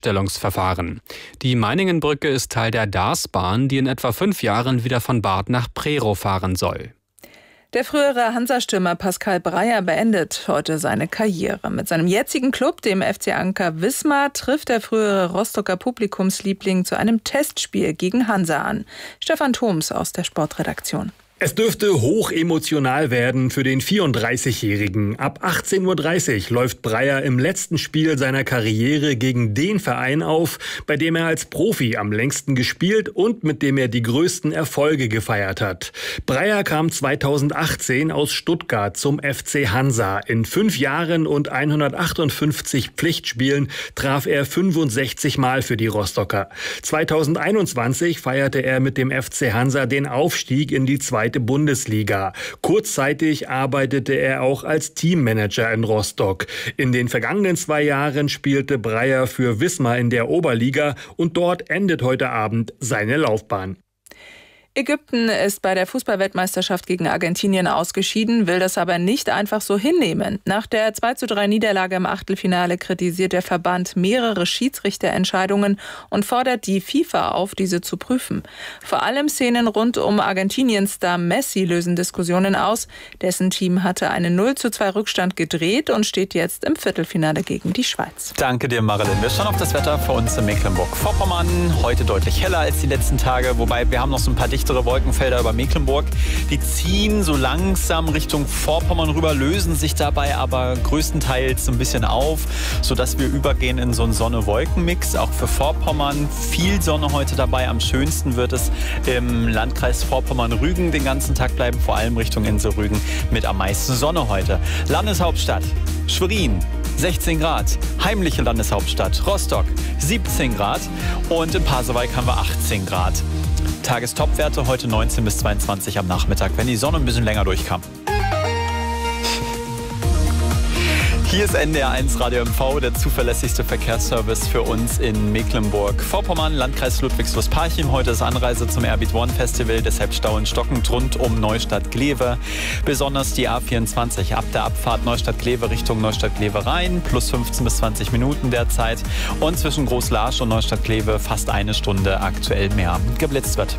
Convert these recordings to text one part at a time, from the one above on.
Stellungsverfahren. Die Meiningenbrücke ist Teil der Darßbahn, die in etwa 5 Jahren wieder von Barth nach Prerow fahren soll. Der frühere Hansa-Stürmer Pascal Breyer beendet heute seine Karriere. Mit seinem jetzigen Club, dem FC Anker Wismar, trifft der frühere Rostocker Publikumsliebling zu einem Testspiel gegen Hansa an. Stefan Thoms aus der Sportredaktion. Es dürfte hochemotional werden für den 34-Jährigen. Ab 18:30 Uhr läuft Breyer im letzten Spiel seiner Karriere gegen den Verein auf, bei dem er als Profi am längsten gespielt und mit dem er die größten Erfolge gefeiert hat. Breyer kam 2018 aus Stuttgart zum FC Hansa. In 5 Jahren und 158 Pflichtspielen traf er 65 Mal für die Rostocker. 2021 feierte er mit dem FC Hansa den Aufstieg in die zweite Bundesliga. Kurzzeitig arbeitete er auch als Teammanager in Rostock. In den vergangenen 2 Jahren spielte Breyer für Wismar in der Oberliga und dort endet heute Abend seine Laufbahn. Ägypten ist bei der Fußballweltmeisterschaft gegen Argentinien ausgeschieden, will das aber nicht einfach so hinnehmen. Nach der 2:3 Niederlage im Achtelfinale kritisiert der Verband mehrere Schiedsrichterentscheidungen und fordert die FIFA auf, diese zu prüfen. Vor allem Szenen rund um Argentiniens-Star Messi lösen Diskussionen aus. Dessen Team hatte einen 0:2 Rückstand gedreht und steht jetzt im Viertelfinale gegen die Schweiz. Danke dir, Marilyn. Wir schauen auf das Wetter für uns in Mecklenburg-Vorpommern. Heute deutlich heller als die letzten Tage, wobei wir haben noch so ein paar dichtere Wolkenfelder über Mecklenburg. Die ziehen so langsam Richtung Vorpommern rüber, lösen sich dabei aber größtenteils so ein bisschen auf, sodass wir übergehen in so einen Sonne-Wolken-Mix. Auch für Vorpommern viel Sonne heute dabei. Am schönsten wird es im Landkreis Vorpommern-Rügen den ganzen Tag bleiben, vor allem Richtung Insel Rügen mit am meisten Sonne heute. Landeshauptstadt Schwerin 16 Grad, heimliche Landeshauptstadt Rostock 17 Grad und in Pasewalk haben wir 18 Grad. Tagestopwerte heute 19 bis 22 am Nachmittag, wenn die Sonne ein bisschen länger durchkam. Hier ist NDR1 Radio MV, der zuverlässigste Verkehrsservice für uns in Mecklenburg-Vorpommern, Landkreis Ludwigslust-Parchim. Heute ist Anreise zum Airbeat One Festival, deshalb Stau in stockend rund um Neustadt-Glewe. Besonders die A24 ab der Abfahrt Neustadt-Glewe Richtung Neustadt-Glewe Rhein, plus 15 bis 20 Minuten derzeit. Und zwischen Groß-Laasch und Neustadt-Glewe fast 1 Stunde aktuell mehr. Geblitzt wird.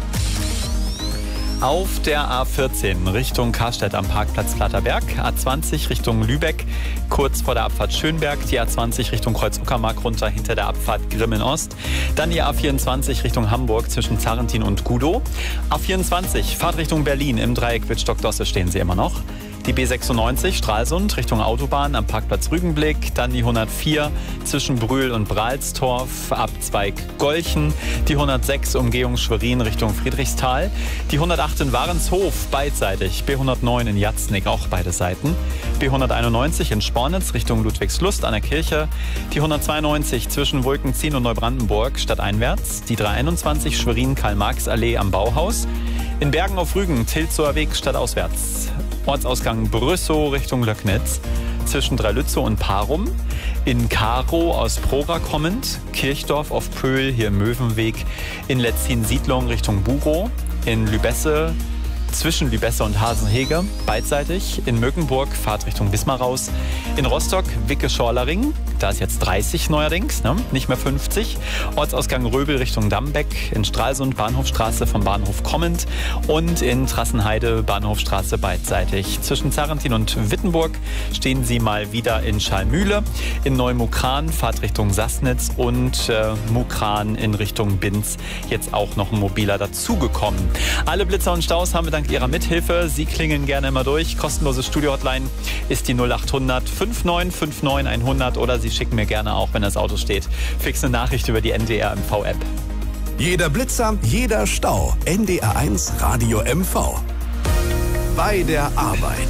Auf der A14 Richtung Karstedt am Parkplatz Platterberg, A20 Richtung Lübeck, kurz vor der Abfahrt Schönberg, die A20 Richtung Kreuz-Uckermark runter hinter der Abfahrt Grimmen-Ost, dann die A24 Richtung Hamburg zwischen Zarrentin und Gudow, A24 Fahrtrichtung Berlin im Dreieck Wittstock-Dosse stehen sie immer noch. Die B96 Stralsund Richtung Autobahn am Parkplatz Rügenblick, dann die 104 zwischen Brühl und Bralstorf, Abzweig Golchen, die 106 Umgehung Schwerin Richtung Friedrichsthal, die 108 in Warenshof beidseitig, B109 in Jatznig auch beide Seiten, B191 in Spornitz Richtung Ludwigslust an der Kirche, die 192 zwischen Wolkenzien und Neubrandenburg stadteinwärts, die 321 Schwerin Karl-Marx-Allee am Bauhaus, in Bergen auf Rügen Tilzower Weg stadtauswärts. Ortsausgang Brüssow Richtung Löcknitz, zwischen Dreilützow und Parum, in Karow aus Prora kommend, Kirchdorf auf Pöhl, hier im Möwenweg, in Letzin-Siedlung Richtung Burow, in Lübesse, zwischen Lübesse und Hasenhege, beidseitig, in Möckenburg, Fahrt Richtung Wismar raus, in Rostock, Wicke-Schorlering, da ist jetzt 30 neuerdings, nicht mehr 50, Ortsausgang Röbel Richtung Dammbeck, in Stralsund, Bahnhofstraße vom Bahnhof kommend und in Trassenheide, Bahnhofstraße beidseitig. Zwischen Zarrentin und Wittenburg stehen sie mal wieder in Schalmühle, in Neumukran, Fahrt Richtung Sassnitz und Mukran in Richtung Binz, jetzt auch noch ein mobiler dazugekommen. Alle Blitzer und Staus haben wir dank Ihrer Mithilfe. Sie klingeln gerne immer durch. Kostenlose Studio-Hotline ist die 0800 5959 100 oder Sie schicken mir gerne auch, wenn das Auto steht, fix eine Nachricht über die NDR MV-App. Jeder Blitzer, jeder Stau. NDR1 Radio MV. Bei der Arbeit.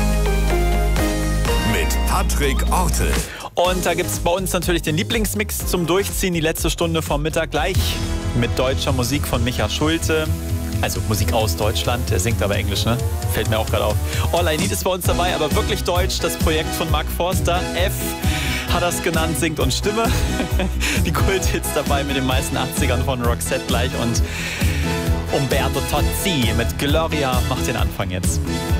Mit Patrick Ortel. Und da gibt es bei uns natürlich den Lieblingsmix zum Durchziehen. Die letzte Stunde vom Mittag gleich mit deutscher Musik von Micha Schulte. Also Musik aus Deutschland, der singt aber Englisch, ne? Fällt mir auch gerade auf. All I Need ist bei uns dabei, aber wirklich deutsch. Das Projekt von Mark Forster, F hat das genannt, singt und Stimme. Die Kulthits dabei mit den meisten 80ern von Roxette gleich und Umberto Tozzi mit Gloria macht den Anfang jetzt.